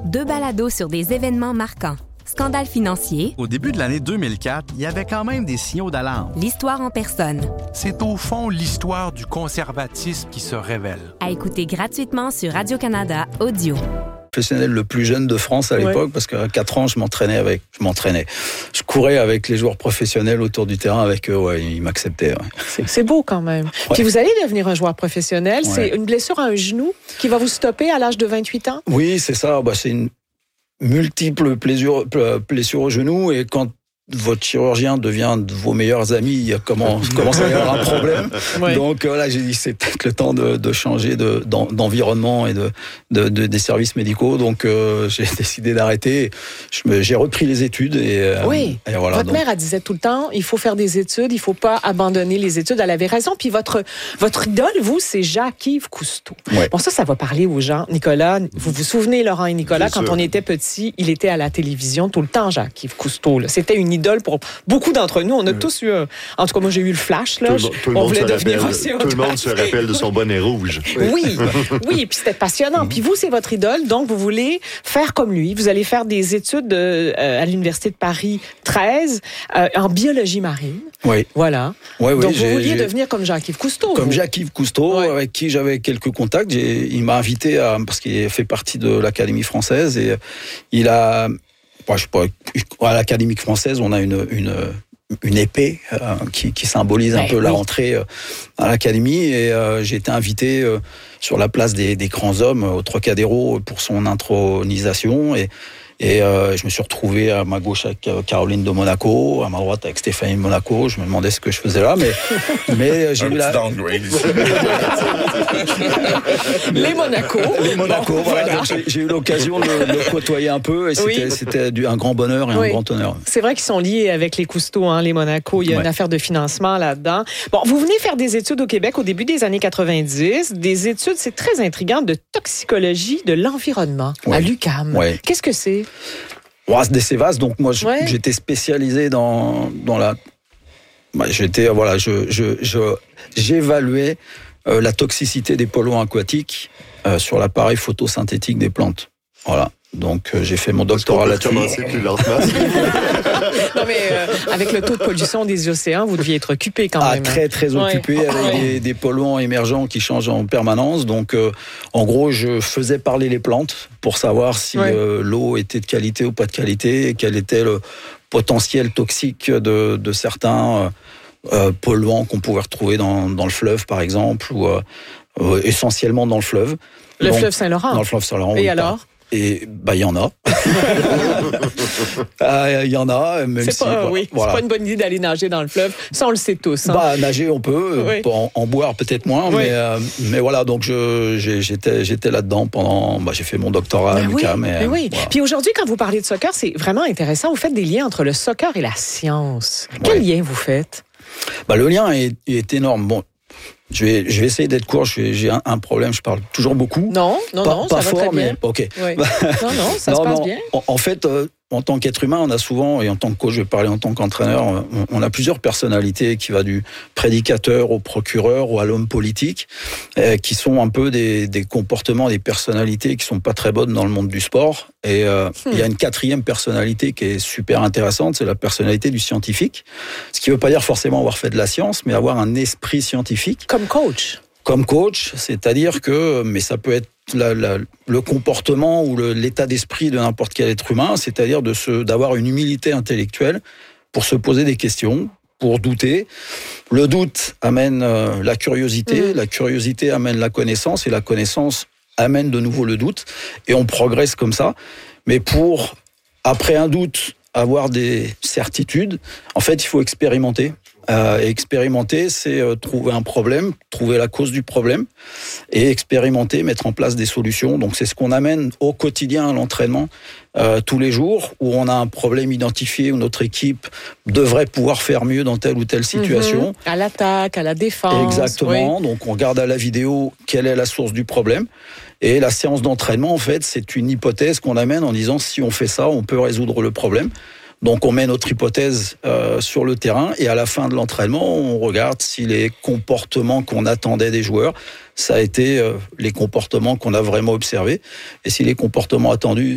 2 balados sur des événements marquants. Scandale financier. Au début de l'année 2004, il y avait quand même des signaux d'alarme. L'histoire en personne. C'est au fond l'histoire du conservatisme qui se révèle. À écouter gratuitement sur Radio-Canada Audio. Professionnel le plus jeune de France à l'époque, parce qu'à 4 ans, je m'entraînais. Je courais avec les joueurs professionnels autour du terrain avec eux, ils m'acceptaient. Ouais. C'est beau quand même. Ouais. Puis vous allez devenir un joueur professionnel, c'est une blessure à un genou qui va vous stopper à l'âge de 28 ans? Oui, c'est ça, c'est une multiple blessure au genou, et quand votre chirurgien devient de vos meilleurs amis, commence à y avoir un problème. Ouais. Donc là, j'ai dit c'est peut-être le temps de changer d'environnement et des services médicaux. Donc j'ai décidé d'arrêter. J'ai repris les études et voilà. Votre mère, elle disait tout le temps, il faut faire des études, il faut pas abandonner les études. Elle avait raison. Puis votre idole, vous, c'est Jacques-Yves Cousteau. Ouais. Bon, ça va parler aux gens. Nicolas, vous vous souvenez, Laurent et Nicolas, quand on était petits, il était à la télévision tout le temps, Jacques-Yves Cousteau. Là. C'était une idole pour beaucoup d'entre nous. On a tous eu... En tout cas, moi, j'ai eu le flash. Là. Tout le monde se rappelle de son bonnet rouge. Oui, et puis c'était passionnant. Puis vous, c'est votre idole, donc vous voulez faire comme lui. Vous allez faire des études à l'Université de Paris 13 en biologie marine. Oui. Voilà. Oui, donc vous vouliez devenir comme Jacques-Yves Cousteau. Comme Jacques-Yves Cousteau, avec qui j'avais quelques contacts. Il m'a invité parce qu'il fait partie de l'Académie française, et il a... à l'Académie française, on a une épée qui symbolise un peu la rentrée à l'Académie, et j'ai été invité sur la place des grands hommes au Trocadéro pour son intronisation, et je me suis retrouvé à ma gauche avec Caroline de Monaco, à ma droite avec Stéphanie de Monaco. Je me demandais ce que je faisais là, mais j'ai eu Les Monaco. Voilà. Donc j'ai eu l'occasion de le côtoyer un peu, et c'était un grand bonheur et un grand honneur. C'est vrai qu'ils sont liés avec les Cousteau, les Monaco. Il y a une affaire de financement là-dedans. Bon, vous venez faire des études au Québec au début des années 90. Des études, c'est très intriguant, de toxicologie de l'environnement à l'UQAM. Qu'est-ce que c'est? C'est assez vaste. Donc moi, j'étais spécialisé dans la... j'évaluais la toxicité des polluants aquatiques sur l'appareil photosynthétique des plantes. Voilà. Donc j'ai fait mon doctorat là-dessus. Non mais avec le taux de pollution des océans, vous deviez être occupé quand même. Très très occupé avec des polluants émergents qui changent en permanence. Donc en gros, je faisais parler les plantes pour savoir si l'eau était de qualité ou pas de qualité, et quel était le potentiel toxique de certains polluants qu'on pouvait retrouver dans le fleuve par exemple, ou essentiellement dans le fleuve. Fleuve Saint-Laurent. Dans le fleuve Saint-Laurent. Et alors? Et il y en a. Il y en a, même c'est pas une bonne idée d'aller nager dans le fleuve. Ça, on le sait tous. Nager, on peut. En boire, peut-être moins. Mais voilà, donc j'étais là-dedans pendant... j'ai fait mon doctorat à l'UQAM. Voilà. Puis aujourd'hui, quand vous parlez de soccer, c'est vraiment intéressant. Vous faites des liens entre le soccer et la science. Quel lien vous faites? Le lien est énorme. Bon, je vais essayer d'être court. J'ai un problème. Je parle toujours beaucoup. Non, pas ça fort, va très bien. Mais ok. Oui. Ça se passe bien. En fait, en tant qu'être humain, on a souvent, et en tant que coach, je vais parler en tant qu'entraîneur, on a plusieurs personnalités qui va du prédicateur au procureur ou à l'homme politique, qui sont un peu des comportements, des personnalités qui sont pas très bonnes dans le monde du sport. Et il y a une quatrième personnalité qui est super intéressante, c'est la personnalité du scientifique. Ce qui veut pas dire forcément avoir fait de la science, mais avoir un esprit scientifique. Comme coach, c'est-à-dire que, mais ça peut être le comportement ou l'état d'esprit de n'importe quel être humain, c'est-à-dire d'avoir une humilité intellectuelle pour se poser des questions, pour douter. Le doute amène la curiosité, la curiosité amène la connaissance, et la connaissance amène de nouveau le doute, et on progresse comme ça. Mais après un doute, avoir des certitudes, en fait, il faut expérimenter. Expérimenter, c'est trouver un problème, trouver la cause du problème, et expérimenter, mettre en place des solutions. Donc c'est ce qu'on amène au quotidien à l'entraînement, tous les jours, où on a un problème identifié, où notre équipe devrait pouvoir faire mieux dans telle ou telle situation. À l'attaque, à la défense. Exactement. Donc on regarde à la vidéo quelle est la source du problème. Et la séance d'entraînement, en fait, c'est une hypothèse qu'on amène en disant si on fait ça, on peut résoudre le problème. Donc on met notre hypothèse sur le terrain, et à la fin de l'entraînement, on regarde si les comportements qu'on attendait des joueurs, ça a été les comportements qu'on a vraiment observés. Et si les comportements attendus